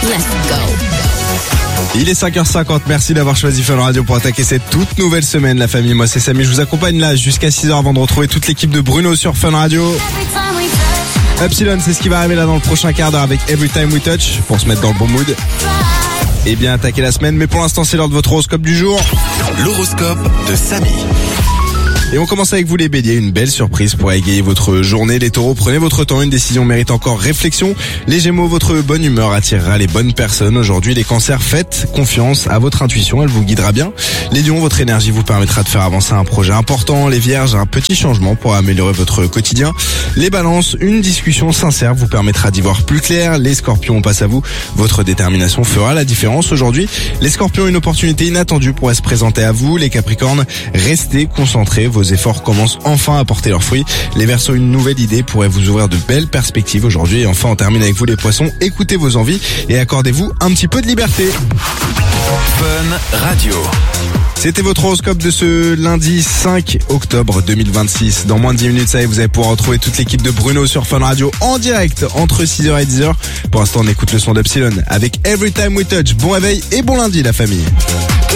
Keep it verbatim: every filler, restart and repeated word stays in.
Let's go. Il est cinq heures cinquante, merci d'avoir choisi Fun Radio pour attaquer cette toute nouvelle semaine, la famille. Moi c'est Samy, je vous accompagne là jusqu'à six heures avant de retrouver toute l'équipe de Bruno sur Fun Radio. Epsilon, c'est ce qui va arriver là dans le prochain quart d'heure avec Every Time We Touch pour se mettre dans le bon mood. Et bien attaquer la semaine, mais pour l'instant c'est l'heure de votre horoscope du jour. L'horoscope de Samy. Et on commence avec vous les béliers, une belle surprise pour égayer votre journée. Les taureaux, prenez votre temps, une décision mérite encore réflexion. Les gémeaux, votre bonne humeur attirera les bonnes personnes. Aujourd'hui, les cancers, faites confiance à votre intuition, elle vous guidera bien. Les lions, votre énergie vous permettra de faire avancer un projet important. Les vierges, un petit changement pour améliorer votre quotidien. Les balances, une discussion sincère vous permettra d'y voir plus clair. Les scorpions, on passe à vous, votre détermination fera la différence aujourd'hui. Les scorpions, une opportunité inattendue pourrait se présenter à vous. Les capricornes, restez concentrés, vos efforts commencent enfin à porter leurs fruits. Les Verseaux, une nouvelle idée pourrait vous ouvrir de belles perspectives aujourd'hui. Et enfin, on termine avec vous les poissons. Écoutez vos envies et accordez-vous un petit peu de liberté. Fun Radio. C'était votre horoscope de ce lundi cinq octobre deux mille vingt-six. Dans moins de dix minutes, ça y est, vous allez pouvoir retrouver toute l'équipe de Bruno sur Fun Radio en direct entre six heures et dix heures. Pour l'instant, on écoute le son d'Epsilon avec Every Time We Touch. Bon réveil et bon lundi, la famille.